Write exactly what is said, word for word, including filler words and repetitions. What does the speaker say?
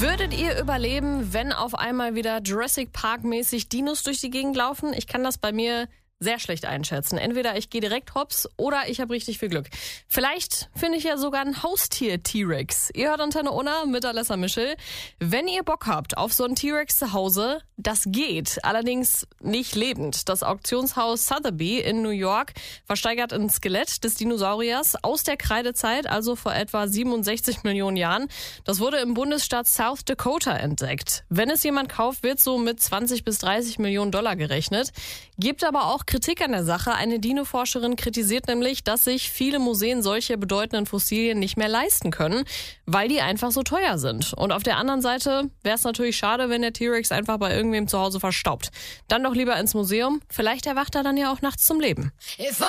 Würdet ihr überleben, wenn auf einmal wieder Jurassic Park-mäßig Dinos durch die Gegend laufen? Ich kann das bei mir sehr schlecht einschätzen. Entweder ich gehe direkt hops oder ich habe richtig viel Glück. Vielleicht finde ich ja sogar ein Haustier-T-Rex. Ihr hört Antenne Unna mit Alessa Mischel. Wenn ihr Bock habt auf so einen T-Rex zu Hause, das geht. Allerdings nicht lebend. Das Auktionshaus Sotheby's in New York versteigert ein Skelett des Dinosauriers aus der Kreidezeit, also vor etwa siebenundsechzig Millionen Jahren. Das wurde im Bundesstaat South Dakota entdeckt. Wenn es jemand kauft, wird so mit zwanzig bis dreißig Millionen Dollar gerechnet. Gibt aber auch Kritik an der Sache. Eine Dino-Forscherin kritisiert nämlich, dass sich viele Museen solche bedeutenden Fossilien nicht mehr leisten können, weil die einfach so teuer sind. Und auf der anderen Seite wäre es natürlich schade, wenn der T-Rex einfach bei irgendwem zu Hause verstaubt. Dann doch lieber ins Museum. Vielleicht erwacht er dann ja auch nachts zum Leben. If